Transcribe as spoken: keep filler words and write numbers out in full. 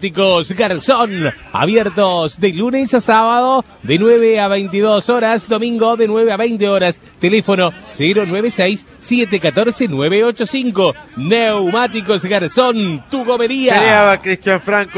Neumáticos Garzón, abiertos de lunes a sábado de nueve a veintidós horas, domingo de nueve a veinte horas. Teléfono cero nueve seis, siete uno cuatro, nueve ocho cinco. Neumáticos Garzón, tu gomería. Peleaba Cristian Franco.